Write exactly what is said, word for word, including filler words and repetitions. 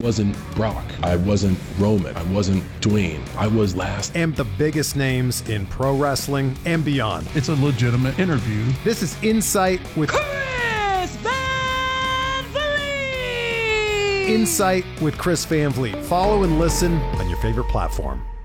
wasn't Brock. I wasn't Roman. I wasn't Dwayne. I was last. And the biggest names in pro wrestling and beyond. It's a legitimate interview. This is Insight with Chris Van Vliet! Insight with Chris Van Vliet. Follow and listen on your favorite platform.